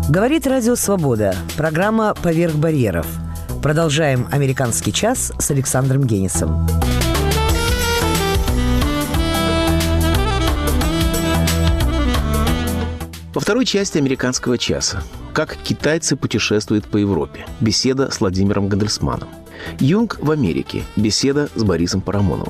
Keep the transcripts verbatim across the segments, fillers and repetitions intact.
Говорит Радио Свобода. Программа «Поверх барьеров». Продолжаем «Американский час» с Александром Генисом. Во второй части «Американского часа» «Как китайцы путешествуют по Европе». Беседа с Владимиром Гандельсманом. «Юнг в Америке». Беседа с Борисом Парамоновым.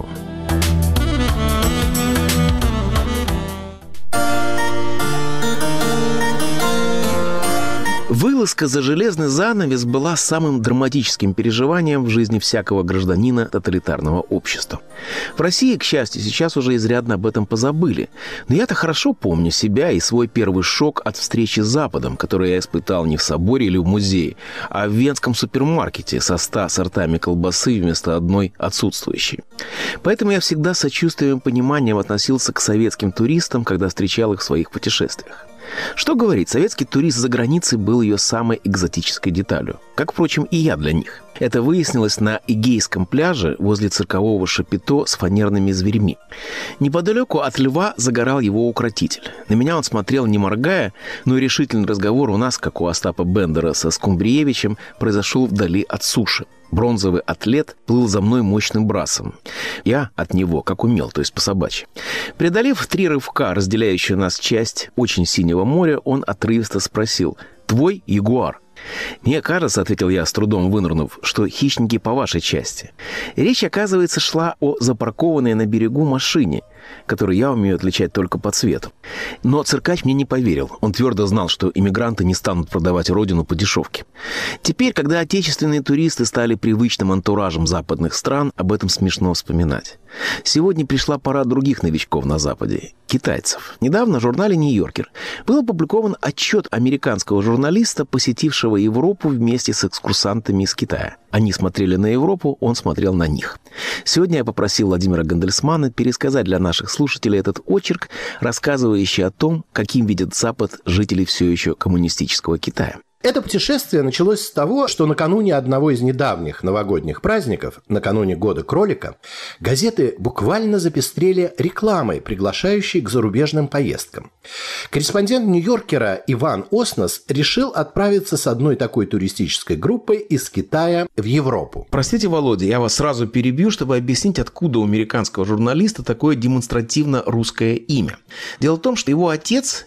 Вылазка за железный занавес была самым драматическим переживанием в жизни всякого гражданина тоталитарного общества. В России, к счастью, сейчас уже изрядно об этом позабыли. Но я-то хорошо помню себя и свой первый шок от встречи с Западом, который я испытал не в соборе или в музее, а в венском супермаркете со ста сортами колбасы вместо одной отсутствующей. Поэтому я всегда с сочувствием и пониманием относился к советским туристам, когда встречал их в своих путешествиях. Что говорить, советский турист за границей был ее самой экзотической деталью. Как, впрочем, и я для них. Это выяснилось на Эгейском пляже возле циркового шапито с фанерными зверьми. Неподалеку от льва загорал его укротитель. На меня он смотрел, не моргая, но решительный разговор у нас, как у Остапа Бендера со Скумбриевичем, произошел вдали от суши. Бронзовый атлет плыл за мной мощным брасом. Я от него, как умел, то есть по-собачьи. Преодолев три рывка, разделяющую нас часть очень синего моря, он отрывисто спросил: «Твой ягуар?» «Мне кажется, — ответил я, с трудом вынырнув, — что хищники по вашей части». Речь, оказывается, шла о запаркованной на берегу машине, которую я умею отличать только по цвету. Но циркач мне не поверил. Он твердо знал, что иммигранты не станут продавать родину по дешевке. Теперь, когда отечественные туристы стали привычным антуражем западных стран, об этом смешно вспоминать. Сегодня пришла пора других новичков на Западе – китайцев. Недавно в журнале «Нью-Йоркер» был опубликован отчет американского журналиста, посетившего Европу вместе с экскурсантами из Китая. Они смотрели на Европу, он смотрел на них. Сегодня я попросил Владимира Гандельсмана пересказать для наших слушателей этот очерк, рассказывающий о том, каким видят Запад жители все еще коммунистического Китая. Это путешествие началось с того, что накануне одного из недавних новогодних праздников, накануне Года кролика, газеты буквально запестрели рекламой, приглашающей к зарубежным поездкам. Корреспондент «Нью-Йоркера» Иван Оснос решил отправиться с одной такой туристической группой из Китая в Европу. Простите, Володя, я вас сразу перебью, чтобы объяснить, откуда у американского журналиста такое демонстративно русское имя. Дело в том, что его отец